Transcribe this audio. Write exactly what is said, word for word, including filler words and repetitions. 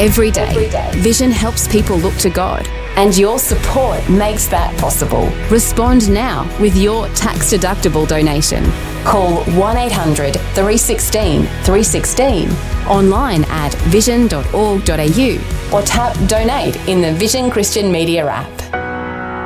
Every day, Every day, Vision helps people look to God. And your support makes that possible. Respond now with your tax-deductible donation. Call one eight hundred three one six three one six, online at vision dot org dot a u, or tap Donate in the Vision Christian Media app.